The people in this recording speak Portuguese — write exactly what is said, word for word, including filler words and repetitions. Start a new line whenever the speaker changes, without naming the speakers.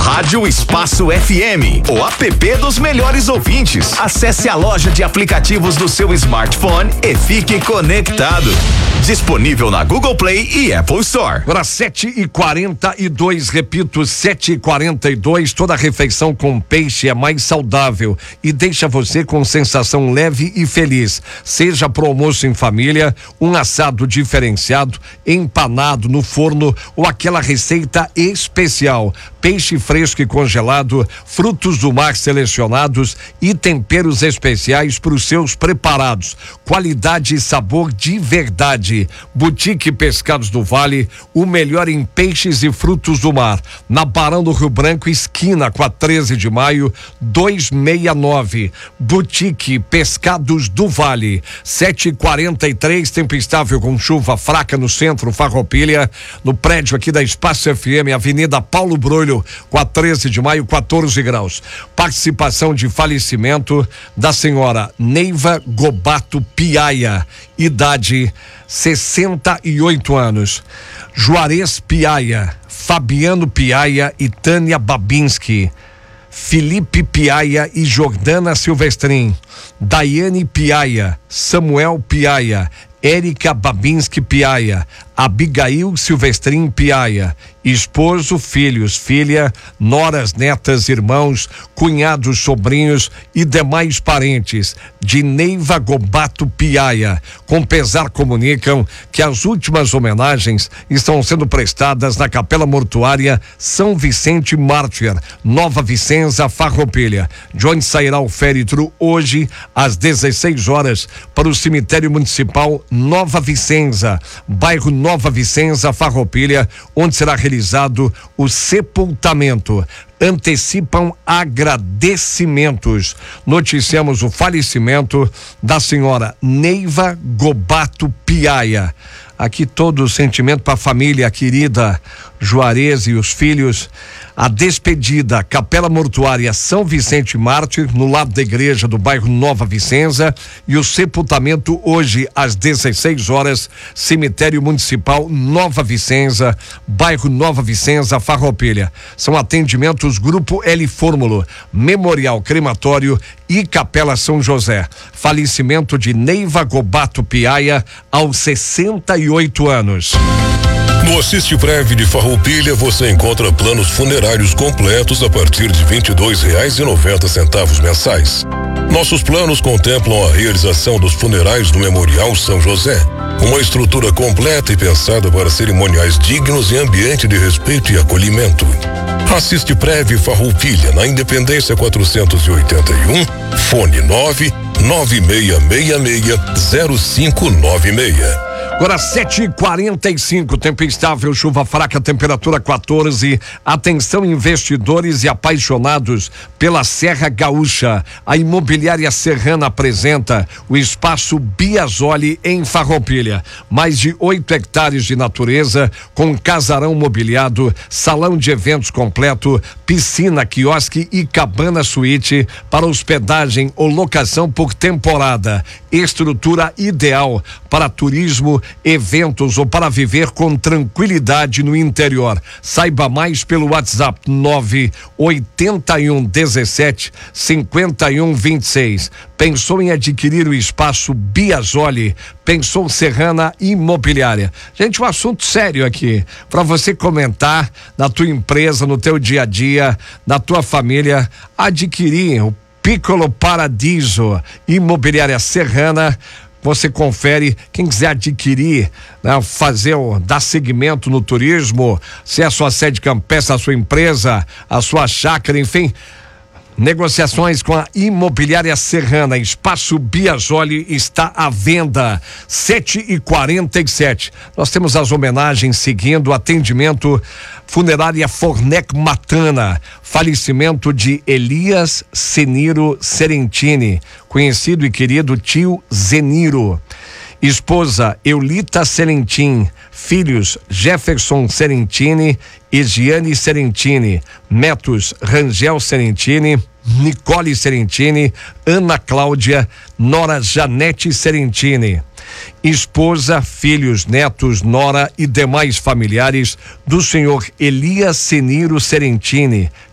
Rádio Espaço F M, o app dos melhores ouvintes. Acesse a loja de aplicativos do seu smartphone e fique conectado. Disponível na Google Play e Apple Store.
Agora sete e quarenta e dois, repito, sete e quarenta e dois. Toda refeição com peixe é mais saudável e deixa você com sensação leve e feliz. Seja pro almoço em família, um assado diferenciado, empanado no forno ou aquela receita especial. Peixe fresco e congelado, frutos do mar selecionados e temperos especiais para os seus preparados. Qualidade e sabor de verdade. Boutique Pescados do Vale, o melhor em peixes e frutos do mar. Na Barão do Rio Branco, esquina com a treze de maio, duzentos e sessenta e nove. Boutique Pescados do Vale. sete e quarenta e três, tempo estável com chuva fraca no centro, Farroupilha. No prédio aqui da Espaço F M, Avenida Paulo Brolho, com a treze de maio, quatorze graus. Participação de falecimento da senhora Neiva Gobato Piaia, idade sessenta e oito anos. Juarez Piaia, Fabiano Piaia e Tânia Babinski. Felipe Piaia e Jordana Silvestrin. Daiane Piaia, Samuel Piaia, Érica Babinski Piaia, Abigail Silvestrin Piaia, esposo, filhos, filha, noras, netas, irmãos, cunhados, sobrinhos e demais parentes de Neiva Gobato Piaia. Com pesar comunicam que as últimas homenagens estão sendo prestadas na Capela Mortuária São Vicente Mártir, Nova Vicenza, Farroupilha, de onde sairá o féretro hoje às dezesseis horas para o cemitério municipal Nova Vicenza, bairro Nova Vicenza, Farroupilha, onde será realizado o sepultamento. Antecipam agradecimentos. Noticiamos o falecimento da senhora Neiva Gobato Piaia. Aqui todo o sentimento para a família querida Juarez e os filhos. A despedida, Capela Mortuária São Vicente Mártir, no lado da igreja do bairro Nova Vicenza, e o sepultamento hoje às dezesseis horas, cemitério municipal Nova Vicenza, bairro Nova Vicenza, Farroupilha. São atendimentos Grupo L Fórmulo, Memorial Crematório e Capela São José. Falecimento de Neiva Gobato Piaia aos sessenta e oito anos.
No Assiste Prev de Farroupilha você encontra planos funerários completos a partir de vinte e dois reais e noventa centavos mensais. Nossos planos contemplam a realização dos funerais no Memorial São José, uma estrutura completa e pensada para cerimoniais dignos e ambiente de respeito e acolhimento. Assiste Prev Farroupilha, na Independência quatrocentos e oitenta e um, fone nove nove seis seis seis zero cinco nove seis.
Agora sete e quarenta e cinco, tempo instável, chuva fraca, temperatura quatorze. Atenção investidores e apaixonados pela Serra Gaúcha. A Imobiliária Serrana apresenta o Espaço Biasoli em Farroupilha. Mais de oito hectares de natureza, com casarão mobiliado, salão de eventos completo, piscina, quiosque e cabana suíte para hospedagem ou locação por temporada. Estrutura ideal para turismo, eventos ou para viver com tranquilidade no interior. Saiba mais pelo WhatsApp nove oitenta e um dezessete cinquenta e um vinte e seis. Pensou em adquirir o espaço Biasoli? Pensou Serrana Imobiliária. Gente, um assunto sério aqui para você comentar na tua empresa, no teu dia a dia, na tua família. Adquirir o Piccolo Paradiso Imobiliária Serrana. Você confere, quem quiser adquirir, né, fazer, dar segmento no turismo, se é a sua sede campestre, a sua empresa, a sua chácara, enfim. Negociações com a Imobiliária Serrana. Espaço Biasoli está à venda. sete e quarenta e sete. Nós temos as homenagens seguindo. Atendimento Funerária Fornec Matana. Falecimento de Elias Seniro Serentini, conhecido e querido tio Zeniro. Esposa Eulita Serentin. Filhos Jefferson Serentini e Giane Serentini. Netos Rangel Serentini, Nicole Serentini, Ana Cláudia, nora Janete Serentini. Esposa, filhos, netos, nora e demais familiares do senhor Elias Seniro Serentini,